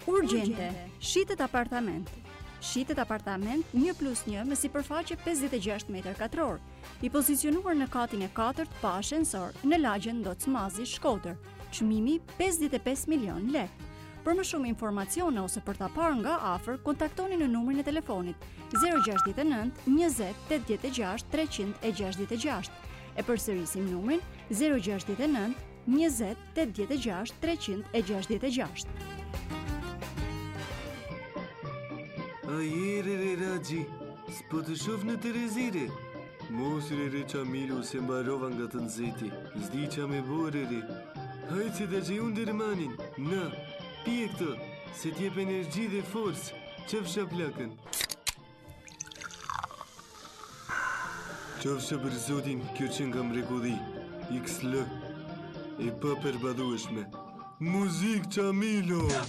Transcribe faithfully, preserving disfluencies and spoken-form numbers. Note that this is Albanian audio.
Urgjente, shitet apartament. Shitet apartament një plus një me sipërfaqe pesëdhjetë e gjashtë metër katror, i pozicionuar në katin e katërt pa ashensor në lagjen Docmazi, Shkodër. Çmimi pesëdhjetë e pesë milion lekë. Për më shumë informacione ose për ta parë nga afër, kontaktoni në numrin e telefonit zero gjasht nënt njëzet tetëdhjetë e gjashtë treqind e gjashtëdhjetë e gjashtë. E përsërisim numrin zero gjasht nënt njëzet tetëdhjetë e gjashtë treqind e gjashtëdhjetë e gjashtë. Ajere re Raxhi, s'po të shoh në Terezire. Mos re re Çamilu se mbarova nga të nxehti. S'di qa me bore re. Hajtë se të gjë unë dërmanin. Na, pije këtë, se t'jep energji dhe forcë. Qëfsha plakën. Qëfsha për zotin, kjo që nga mrekulli. X L. E pa përbadhueshme. Muzik Çamilo!